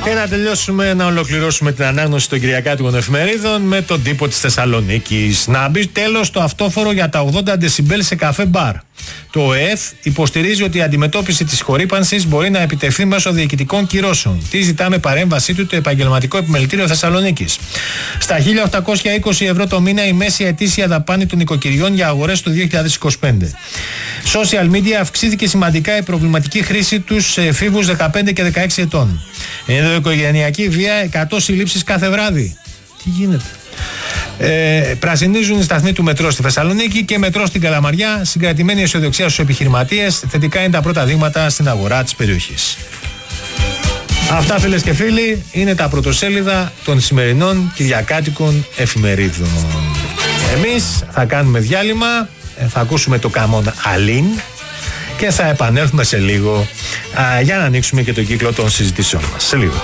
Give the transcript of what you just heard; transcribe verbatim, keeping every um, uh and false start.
Και να τελειώσουμε, να ολοκληρώσουμε την ανάγνωση των κυριακάτικων εφημερίδων με τον τύπο της Θεσσαλονίκης. Να μπει τέλος το αυτόφορο για τα ογδόντα δεσιμπέλ σε καφέ μπαρ. Το ΟΕΘ υποστηρίζει ότι η αντιμετώπιση της χορύπανσης μπορεί να επιτευχθεί μέσω διοικητικών κυρώσεων. Τι ζητάμε παρέμβασή του το Επαγγελματικό Επιμελητήριο Θεσσαλονίκης. Στα χίλια οκτακόσια είκοσι ευρώ το μήνα η μέση ετήσια δαπάνη των νοικοκυριών για αγορές του δύο χιλιάδες είκοσι πέντε. Social media αυξήθηκε σημαντικά η προβληματική χρήση τους σε εφήβους δεκαπέντε και δεκαέξι ετών. Ενδοοικογενειακή βία, εκατό συλλήψεις κάθε βράδυ. Τι γίνεται. Ε, πρασινίζουν οι σταθμοί του μετρό στη Θεσσαλονίκη και μετρό στην Καλαμαριά. Συγκρατημένη αισιοδοξία στους επιχειρηματίες. Θετικά είναι τα πρώτα δείγματα στην αγορά της περιοχής. Αυτά, φίλες και φίλοι, είναι τα πρωτοσέλιδα των σημερινών κυριακάτικων εφημερίδων. Εμείς θα κάνουμε διάλειμμα, θα ακούσουμε το Καμόν Αλίν και θα επανέλθουμε σε λίγο α, για να ανοίξουμε και τον κύκλο των συζητήσεων μας. Σε λίγο.